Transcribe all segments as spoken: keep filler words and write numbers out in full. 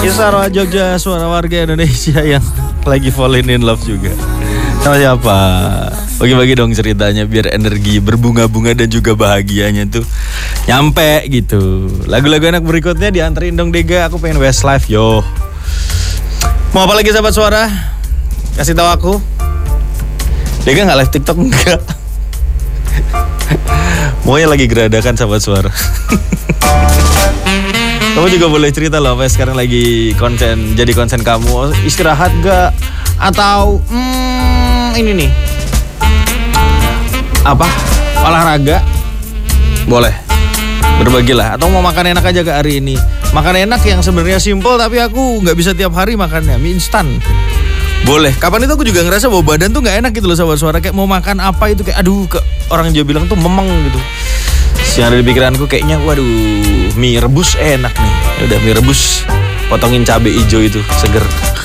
Kisah Jogja, suara warga Indonesia yang lagi falling in love juga. Sama siapa? Bagi-bagi dong ceritanya biar energi berbunga-bunga dan juga bahagianya tuh nyampe gitu. Lagu-lagu enak berikutnya dianterin dong Dega. Aku pengen Westlife yo. Mau apa lagi sahabat suara? Kasih tahu aku. Dega nggak live TikTok enggak? Maunya lagi geradakan sahabat suara. Kamu juga boleh cerita loh apa sekarang lagi konsen, jadi konsen kamu. Istirahat gak? Atau hmm, ini nih apa? Olahraga? Boleh. Berbagilah. Atau mau makan enak aja gak hari ini? Makan enak yang sebenarnya simple tapi aku gak bisa tiap hari makannya. Mie instan. Boleh. Kapan itu aku juga ngerasa bahwa badan tuh gak enak gitu loh sahabat suara. Kayak mau makan apa itu kayak aduh ke, orang Jawa bilang tuh memeng gitu. Yang ada di pikiranku kayaknya waduh mie rebus enak nih. Udah mie rebus potongin cabai hijau itu seger.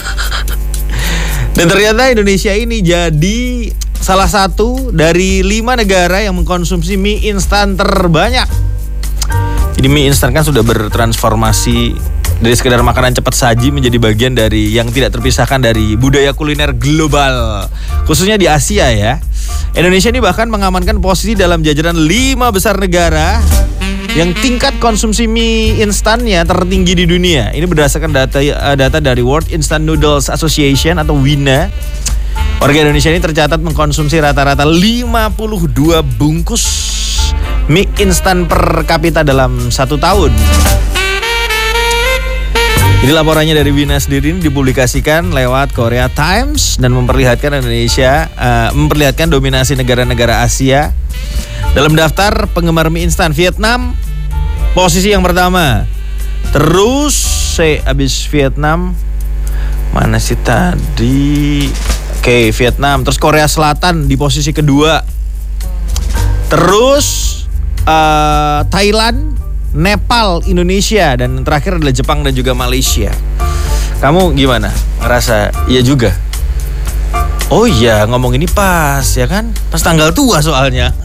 Dan ternyata Indonesia ini jadi salah satu dari lima negara yang mengkonsumsi mie instan terbanyak. Jadi mie instan kan sudah bertransformasi dari sekedar makanan cepat saji menjadi bagian dari yang tidak terpisahkan dari budaya kuliner global, khususnya di Asia ya. Indonesia ini bahkan mengamankan posisi dalam jajaran lima besar negara yang tingkat konsumsi mie instannya tertinggi di dunia. Ini berdasarkan data data dari World Instant Noodles Association atau W I N A. Warga Indonesia ini tercatat mengkonsumsi rata-rata lima puluh dua bungkus mie instan per kapita dalam satu tahun. Jadi laporannya dari W I N A sendiri ini dipublikasikan lewat Korea Times dan memperlihatkan Indonesia uh, memperlihatkan dominasi negara-negara Asia. Dalam daftar penggemar mie instan, Vietnam posisi yang pertama. Terus saya abis Vietnam mana sih tadi? Oke, Vietnam. Terus Korea Selatan di posisi kedua. Terus uh, Thailand, Nepal, Indonesia, dan terakhir adalah Jepang dan juga Malaysia. Kamu gimana? Ngerasa iya juga? Oh iya, ngomong ini pas ya kan? Pas tanggal tua soalnya.